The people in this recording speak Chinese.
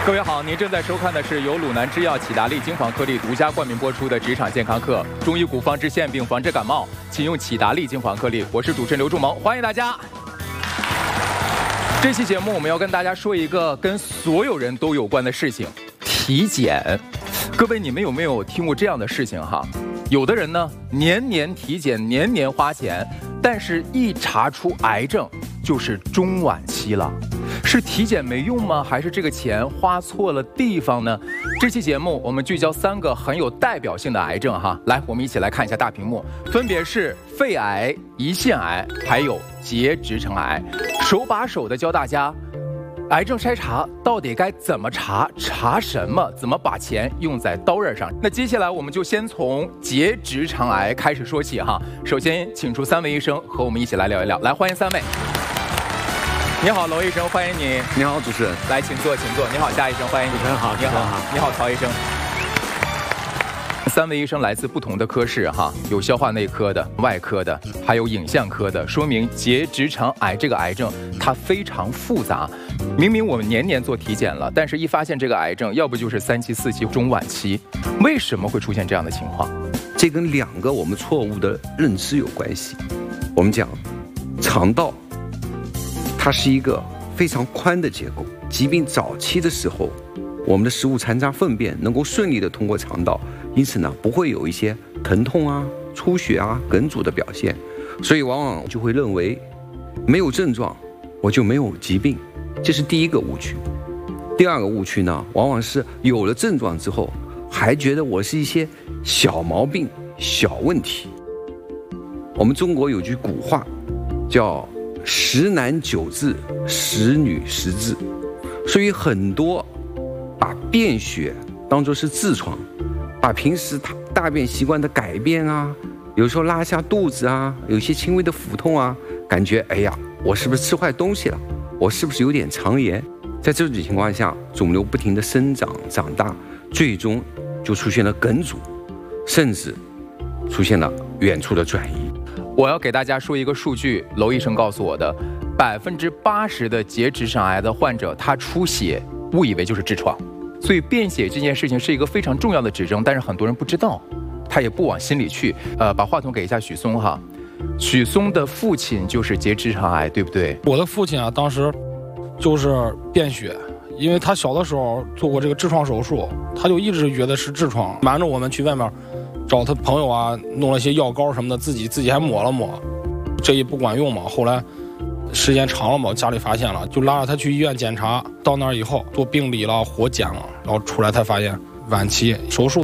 各位好，您正在收看的是由鲁南制药启达利精防颗粒独家冠名播出的职场健康课，中医古方治腺病，防治感冒，请用启达利精防颗粒。我是主持人刘仲萌，欢迎大家。这期节目我们要跟大家说一个跟所有人都有关的事情——体检。各位，你们有没有听过这样的事情哈？有的人呢，年年体检，年年花钱，但是一查出癌症，就是中晚期了。是体检没用吗？还是这个钱花错了地方呢？这期节目我们聚焦3个很有代表性的癌症哈，来，我们一起来看一下大屏幕，分别是肺癌、胰腺癌，还有结直肠癌。手把手的教大家，癌症筛查到底该怎么查，查什么，怎么把钱用在刀刃上。那接下来我们就先从结直肠癌开始说起哈。首先请出3位医生和我们一起来聊一聊，来，欢迎3位。你好，娄医生，欢迎你。 你好，主持人。 来，请坐，请坐。你好，夏医生，欢迎你。 主持人好， 你好，你好，曹医生。3位医生来自不同的科室哈，有消化内科的、外科的，还有影像科的，说明结直肠癌这个癌症它非常复杂。明明我们年年做体检了，但是一发现这个癌症，要不就是3期、4期、中晚期，为什么会出现这样的情况？ 这跟2个我们错误的认知有关系。我们讲肠道。它是一个非常宽的结构，疾病早期的时候，我们的食物残渣粪便能够顺利的通过肠道，因此呢，不会有一些疼痛啊、出血啊、梗阻的表现，所以往往就会认为没有症状我就没有疾病，这是第一个误区。第2个误区呢，往往是有了症状之后，还觉得我是一些小毛病、小问题。我们中国有句古话叫10男9痔，10女10痔，所以很多把便血当作是痔疮，把平时大便习惯的改变啊，有时候拉下肚子啊，有些轻微的腹痛啊，感觉哎呀，我是不是吃坏东西了？我是不是有点肠炎？在这种情况下，肿瘤不停的生长长大，最终就出现了梗阻，甚至出现了远处的转移。 我要给大家说一个数据，娄医生告诉我的，80%的结直肠癌的患者，他出血误以为就是痔疮，所以便血这件事情是一个非常重要的指征，但是很多人不知道，他也不往心里去。把话筒给一下许嵩哈，许嵩的父亲就是结直肠癌，对不对？ 我的父亲啊，当时就是便血，因为他小的时候做过这个痔疮手术，他就一直觉得是痔疮，瞒着我们去外面找他朋友啊，弄了一些药膏什么的，自己还抹了抹，这也不管用嘛。后来时间长了嘛，家里发现了，就拉着他去医院检查。到那儿以后做病理了、活检了，然后出来才发现晚期，手术